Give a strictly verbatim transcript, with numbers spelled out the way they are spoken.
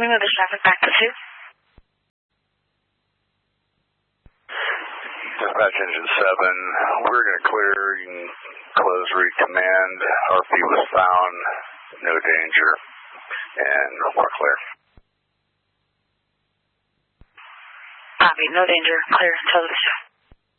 me move this traffic back to two. Dispatch engine seven, we're going to clear. You can close read command. R P was found, no danger, and we're clear. Copy, no danger, clear, tell us.